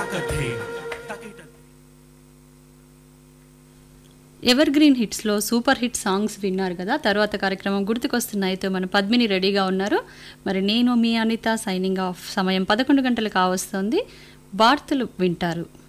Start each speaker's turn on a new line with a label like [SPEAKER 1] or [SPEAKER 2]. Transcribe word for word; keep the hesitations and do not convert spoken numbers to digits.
[SPEAKER 1] Ever green హిట్స్లో super hit songs విన్నారు కదా. తర్వాత కార్యక్రమం గుర్తుకొస్తున్నాయితో మన పద్మిని రెడీగా ఉన్నారు. మరి నేను మీ అనిత సైనింగ్ ఆఫ్. సమయం పదకొండు గంటలు కావస్తుంది. వార్తలు వింటారు.